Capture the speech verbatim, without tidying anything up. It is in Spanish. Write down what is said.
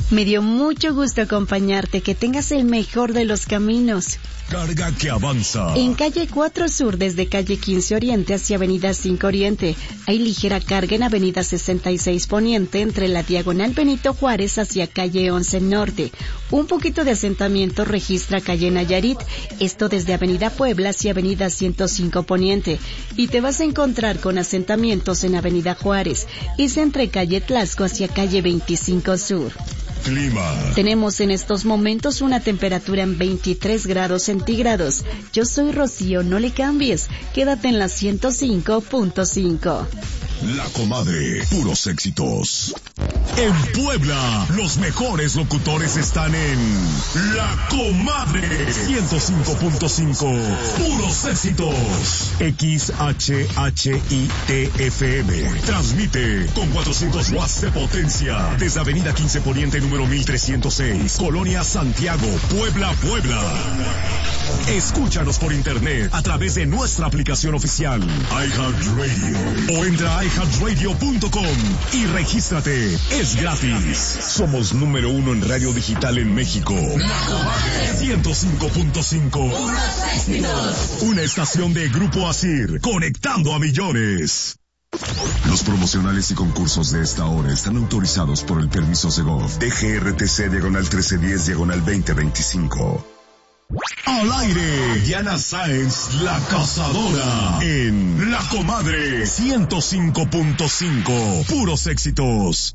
Me dio mucho gusto acompañarte, que tengas el mejor de los caminos. Carga que avanza. En calle cuatro Sur, desde calle quince Oriente hacia avenida cinco Oriente, hay ligera carga en avenida sesenta y seis Poniente, entre la diagonal Benito Juárez hacia calle once Norte. Un poquito de asentamiento registra calle Nayarit, esto desde avenida Puebla hacia avenida ciento cinco Poniente. Y te vas a encontrar con asentamientos en avenida Juárez, es entre calle Tlaxco hacia calle veinticinco Sur. Clima. Tenemos en estos momentos una temperatura en veintitrés grados centígrados. Yo soy Rocío, no le cambies. Quédate en la ciento cinco punto cinco. La Comadre, puros éxitos. En Puebla, los mejores locutores están en La Comadre ciento cinco punto cinco. Puros éxitos. X H H I T F M. Transmite con cuatrocientos watts de potencia desde Avenida quince Poniente número mil trescientos seis, Colonia Santiago, Puebla, Puebla. Escúchanos por internet a través de nuestra aplicación oficial iHeartRadio o entra a i heart radio punto com y regístrate. Es gratis. Somos número uno en radio digital en México. ciento cinco punto cinco. Una estación de Grupo Asir, conectando a millones. Los promocionales y concursos de esta hora están autorizados por el permiso Segov D G R T C diagonal trece diez diagonal veinte veinticinco. Al aire, Diana Sáenz, la cazadora, en La Comadre ciento cinco punto cinco, puros éxitos.